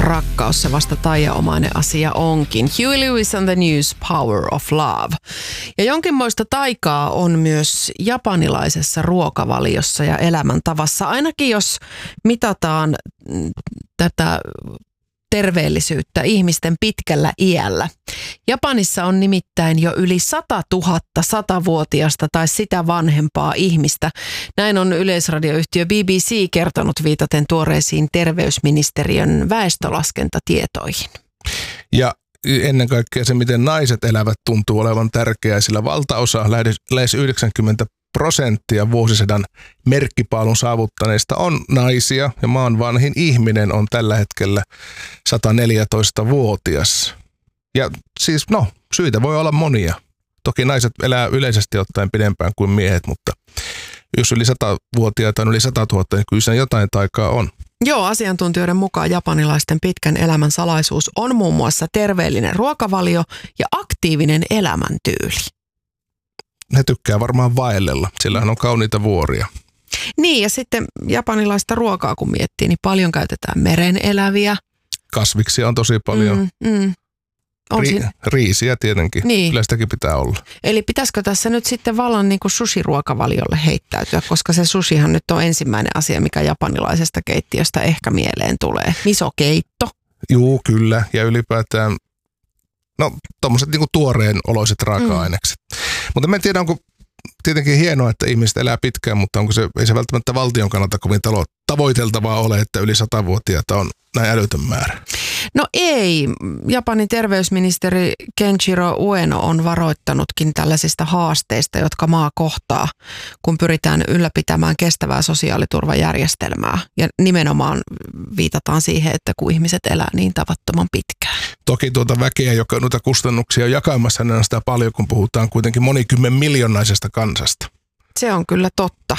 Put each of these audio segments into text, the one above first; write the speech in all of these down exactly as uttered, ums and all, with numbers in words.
rakkaus se vasta taianomainen asia onkin. Huey Lewis on the News, Power of Love. Ja jonkinmoista taikaa on myös japanilaisessa ruokavaliossa ja elämäntavassa, ainakin jos mitataan tätä terveellisyyttä ihmisten pitkällä iällä. Japanissa on nimittäin jo yli sata tuhatta satavuotiasta tai sitä vanhempaa ihmistä. Näin on yleisradioyhtiö B B C kertonut viitaten tuoreisiin terveysministeriön väestölaskentatietoihin. Ja ennen kaikkea se, miten naiset elävät, tuntuu olevan tärkeää, sillä valtaosa, lähes yhdeksänkymmentä prosenttia vuosisadan merkkipaalun saavuttaneista on naisia ja maan vanhin ihminen on tällä hetkellä sata neljätoistavuotias. Ja siis no, syitä voi olla monia. Toki naiset elää yleisesti ottaen pidempään kuin miehet, mutta jos yli satavuotiaita on yli satatuhatta, niin kyllä siinä jotain taikaa on. Joo, asiantuntijoiden mukaan japanilaisten pitkän elämän salaisuus on muun muassa terveellinen ruokavalio ja aktiivinen elämäntyyli. Ne tykkää varmaan vaellella, sillähän on kauniita vuoria. Niin, ja sitten japanilaista ruokaa kun miettii, niin paljon käytetään meren eläviä. Kasviksia on tosi paljon. Mm, mm. On Ri- siinä... Riisiä tietenkin, niin. Kyllä sitäkin pitää olla. Eli pitäisikö tässä nyt sitten vallan niin kuin sushi-ruokavaliolle heittäytyä, koska se sushihan nyt on ensimmäinen asia, mikä japanilaisesta keittiöstä ehkä mieleen tulee. Misokeitto. Juu, kyllä, ja ylipäätään no tommoset niinku tuoreen oloiset raaka-ainekset. Mm. Mutta mä en tiedä, onko tietenkin hienoa, että ihmiset elää pitkään, mutta onko se, ei se välttämättä valtion kannalta kovin talo, tavoiteltavaa ole, että yli satavuotiaita on näin älytön määrä. No ei. Japanin terveysministeri Kenshiro Ueno on varoittanutkin tällaisista haasteista, jotka maa kohtaa, kun pyritään ylläpitämään kestävää sosiaaliturvajärjestelmää. Ja nimenomaan viitataan siihen, että kun ihmiset elää niin tavattoman pitkään. Toki tuota väkeä, joka noita kustannuksia on jakamassa, niin on sitä paljon, kun puhutaan kuitenkin monikymmen miljoonaisesta kansasta. Se on kyllä totta.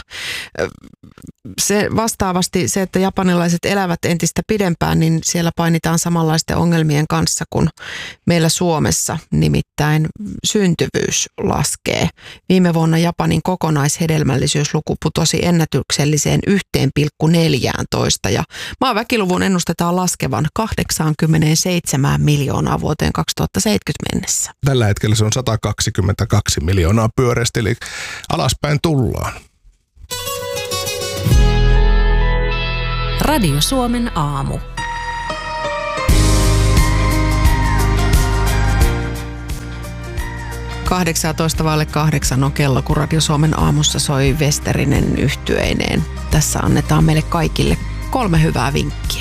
Se vastaavasti se, että japanilaiset elävät entistä pidempään, niin siellä painitaan samanlaisten ongelmien kanssa kuin meillä Suomessa, nimittäin syntyvyys laskee. Viime vuonna Japanin kokonaishedelmällisyysluku putosi ennätykselliseen yksi pilkku neljätoista ja maan väkiluvun ennustetaan laskevan kahdeksankymmentäseitsemän miljoonaa vuoteen kaksituhattaseitsemänkymmentä mennessä. Tällä hetkellä se on sata kaksikymmentäkaksi miljoonaa pyöreästi, eli alaspäin tullaan. Radio Suomen aamu. kahdeksantoista vaille kahdeksan on kello, kun Radio Suomen aamussa soi Westerinen yhtyeineen. Tässä annetaan meille kaikille kolme hyvää vinkkiä.